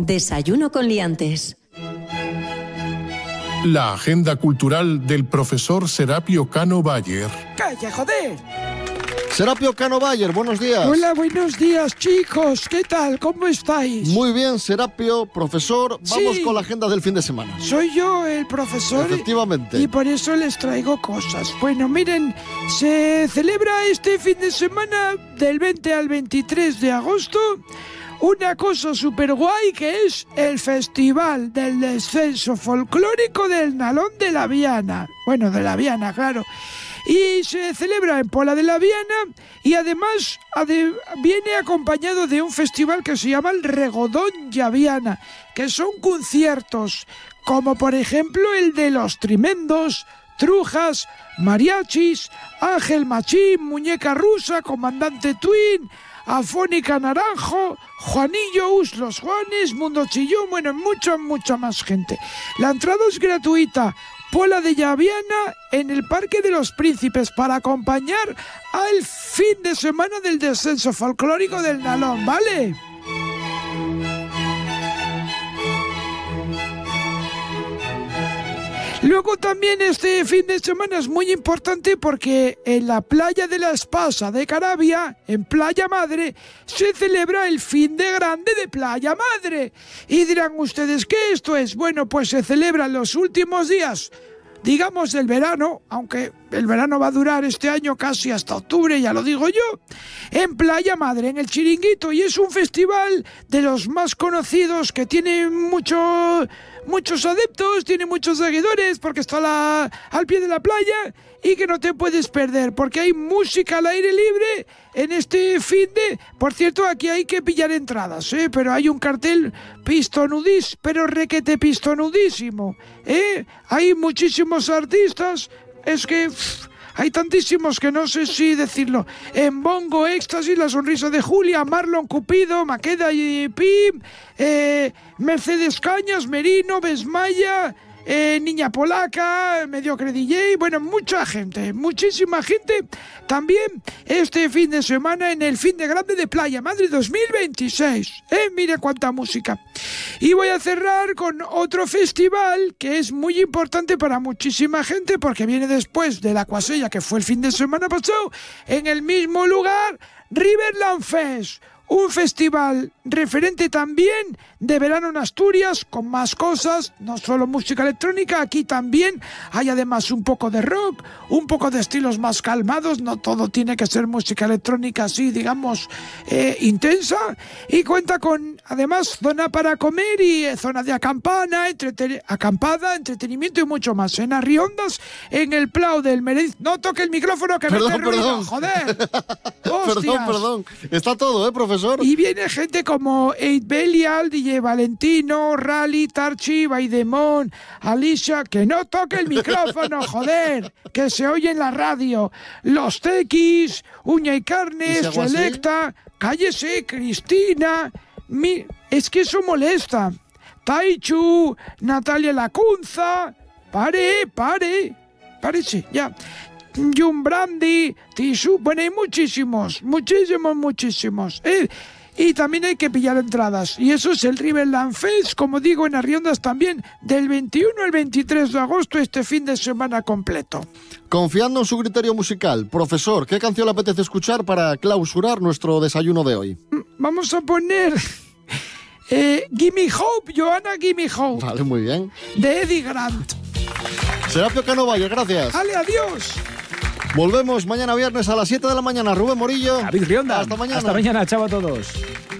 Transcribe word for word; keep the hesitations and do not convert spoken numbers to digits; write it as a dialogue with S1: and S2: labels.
S1: Desayuno con liantes.
S2: La agenda cultural del profesor Serapio Cano Bayer.
S3: ¡Calla, joder!
S4: Serapio Cano Bayer, buenos días.
S3: Hola, buenos días, chicos. ¿Qué tal? ¿Cómo estáis?
S4: Muy bien, Serapio, profesor. Vamos
S3: Sí.
S4: con la agenda del fin de semana.
S3: Soy yo el profesor.
S4: Efectivamente.
S3: Y por eso les traigo cosas. Bueno, miren, se celebra este fin de semana del veinte al veintitrés de agosto una cosa súper guay que es el Festival del Descenso Folclórico del Nalón de la Viana. Bueno, de la Viana, claro. Y se celebra en Pola de la Viana y además ade- viene acompañado de un festival que se llama el Regodón Llaviana, que son conciertos como por ejemplo el de Los Trimendos, Trujas, Mariachis, Ángel Machín, Muñeca Rusa, Comandante Twin, Afónica Naranjo, Juanillo, Us Los Juanes, Mundo Chillón, bueno, mucha, mucha más gente. La entrada es gratuita. Pola de Llaviana en el Parque de los Príncipes para acompañar al fin de semana del descenso folclórico del Nalón, ¿vale? Luego también este fin de semana es muy importante porque en la playa de la Espasa de Carabia, en Playa Madre, se celebra el fin de grande de Playa Madre. Y dirán ustedes, ¿qué esto es? Bueno, pues se celebran los últimos días, digamos, del verano, aunque el verano va a durar este año casi hasta octubre, ya lo digo yo, en Playa Madre, en el Chiringuito, y es un festival de los más conocidos que tiene mucho, muchos adeptos, tiene muchos seguidores, porque está la, al pie de la playa y que no te puedes perder, porque hay música al aire libre en este fin de... Por cierto, aquí hay que pillar entradas, ¿eh? Pero hay un cartel pistonudís, pero requete pistonudísimo, ¿eh? Hay muchísimos artistas, es que... Pff, hay tantísimos que no sé si decirlo. En Bongo, Éxtasis, La Sonrisa de Julia, Marlon Cupido, Maqueda y Pim, eh, Mercedes Cañas, Merino, Besmaya, eh, Niña Polaca, Mediocre D J, bueno, mucha gente, muchísima gente. También este fin de semana en el fin de grande de Playa Madre dos mil veintiséis. Eh, mire cuánta música. Y voy a cerrar con otro festival que es muy importante para muchísima gente porque viene después de la Cuasella, que fue el fin de semana pasado, en el mismo lugar, Riverland Fest. Un festival referente también de verano en Asturias, con más cosas, no solo música electrónica, aquí también hay además un poco de rock, un poco de estilos más calmados, no todo tiene que ser música electrónica así, digamos, eh, intensa, y cuenta con además zona para comer y eh, zona de acampana, entreten- acampada, entretenimiento y mucho más. En Arriondas, en el Plau del Merez... No toque el micrófono que
S4: Perdón,
S3: me hace ruido,
S4: perdón.
S3: joder.
S4: Perdón,
S3: Hostias.
S4: perdón. Está todo, ¿eh, profesor?
S3: Y viene gente como Eight Belial, D J Valentino, Rally, Tarchi, Baidemón, Alicia, que no toque el micrófono, joder, que se oye en la radio. Los Tequis, Uña y Carne,
S4: ¿Y si hago así?
S3: Selecta, Cállese, Cristina. Mi... Es que eso molesta. Taichu, Natalia Lacunza. Pare, pare, párese, ya. Jun Brandy, Tisú, bueno, hay muchísimos, muchísimos, muchísimos. ¿eh? Y también hay que pillar entradas. Y eso es el Riverland Fest, como digo, en Arriondas también, del veintiuno al veintitrés de agosto, este fin de semana completo.
S4: Confiando en su criterio musical, profesor, ¿qué canción le apetece escuchar para clausurar nuestro desayuno de hoy?
S3: Vamos a poner eh, Gimme Hope, Johanna Gimme Hope,
S4: Vale, muy bien.
S3: de Eddie Grant.
S4: Serapio Cano Bayer, gracias.
S3: ¡Ale, adiós!
S4: Volvemos mañana viernes a las siete de la mañana. Rubén Morillo.
S5: David Rionda.
S4: Hasta mañana.
S5: Hasta mañana, chao a todos.